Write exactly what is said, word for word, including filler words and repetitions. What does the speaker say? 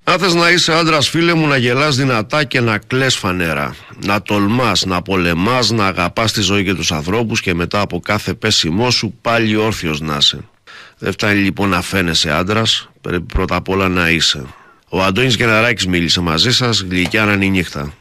Αν θες να είσαι άντρας, φίλε μου, να γελάς δυνατά και να κλαις φανέρα. Να τολμάς, να πολεμάς, να αγαπάς τη ζωή και τους ανθρώπους και μετά από κάθε πέσιμό σου πάλι όρθιος να είσαι. Δεν φτάνει λοιπόν να φαίνεσαι άντρας, πρέπει πρώτα απ' όλα να είσαι. Ο Αντώνης Γεναράκης μίλησε μαζί σας, γλυκιά να είναι η νύχτα.